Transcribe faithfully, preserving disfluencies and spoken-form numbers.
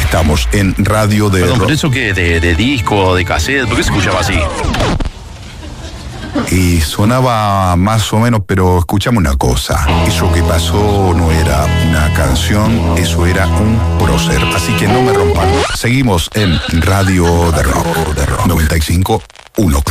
Estamos en Radio de Perdón, Rock. ¿pero eso qué? ¿De, de disco, de cassette? ¿Por qué se escuchaba así? Y sonaba más o menos, pero escuchame una cosa. Eso que pasó no era una canción, eso era un prócer. Así que no me rompan. Seguimos en Radio de Rock, noventa y cinco punto uno.